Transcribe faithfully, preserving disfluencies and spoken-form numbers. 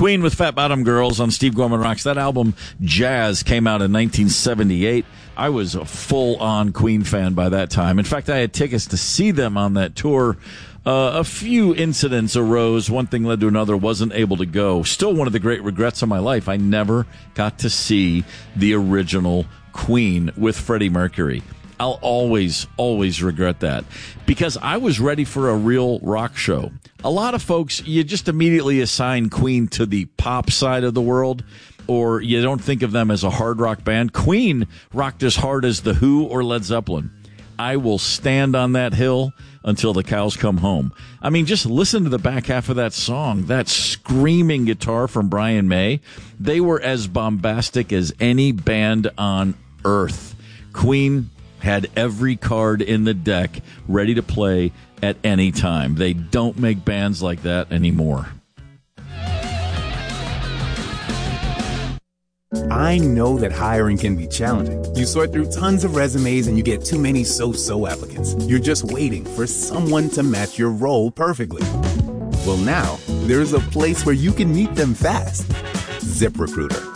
Queen with Fat Bottom Girls on Steve Gorman Rocks. That album, Jazz, came out in nineteen seventy-eight. I was a full-on Queen fan by that time. In fact, I had tickets to see them on that tour. Uh, a few incidents arose. One thing led to another. Wasn't able to go. Still one of the great regrets of my life. I never got to see the original Queen with Freddie Mercury. I'll always, always regret that because I was ready for a real rock show. A lot of folks, you just immediately assign Queen to the pop side of the world, or you don't think of them as a hard rock band. Queen rocked as hard as The Who or Led Zeppelin. I will stand on that hill until the cows come home. I mean, just listen to the back half of that song, that screaming guitar from Brian May. They were as bombastic as any band on earth. Queen had every card in the deck ready to play at any time. They don't make bands like that anymore. I know that hiring can be challenging. You sort through tons of resumes and you get too many so-so applicants. You're just waiting for someone to match your role perfectly. Well, now, there's a place where you can meet them fast. ZipRecruiter.